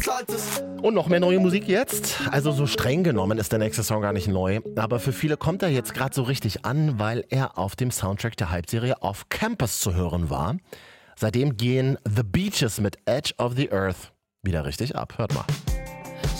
zahltest. Und noch mehr neue Musik jetzt? Also so streng genommen ist der nächste Song gar nicht neu, aber für viele kommt er jetzt gerade so richtig an, weil er auf dem Soundtrack der Hype-Serie Off Campus zu hören war. Seitdem gehen The Beaches mit Edge of the Earth wieder richtig ab. Hört mal.